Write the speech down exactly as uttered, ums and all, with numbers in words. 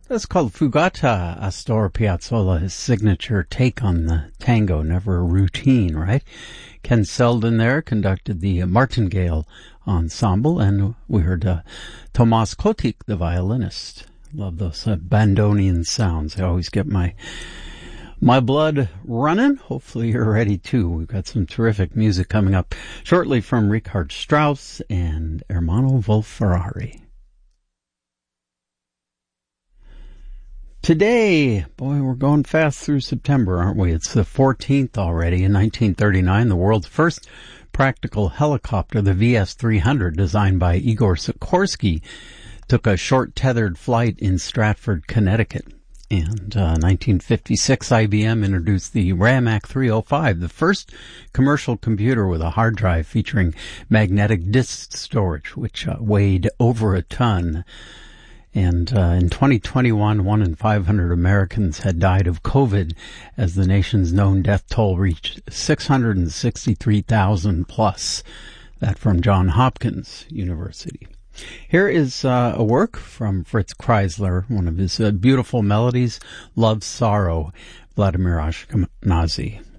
That's called Fugata, Astor Piazzolla's signature take on the tango. Never a routine, right? Ken Selden there conducted the Martingale Ensemble, and we heard uh, Tomas Kotik, the violinist. Love those uh, bandonian sounds. I always get my my blood running. Hopefully you're ready too. We've got some terrific music coming up shortly from Richard Strauss and Ermanno Wolf-Ferrari. Today, boy, we're going fast through September, aren't we? It's the fourteenth already. In nineteen thirty-nine, the world's first practical helicopter, the V S three hundred, designed by Igor Sikorsky, took a short tethered flight in Stratford, Connecticut. And uh, nineteen fifty-six, I B M introduced the Ramac three oh five, the first commercial computer with a hard drive featuring magnetic disk storage, which uh, weighed over a ton. And uh, in twenty twenty-one, one in five hundred Americans had died of COVID as the nation's known death toll reached six hundred sixty-three thousand plus. That from Johns Hopkins University. Here is uh, a work from Fritz Kreisler, one of his uh, beautiful melodies, Love, Sorrow, Vladimir Ashkenazy.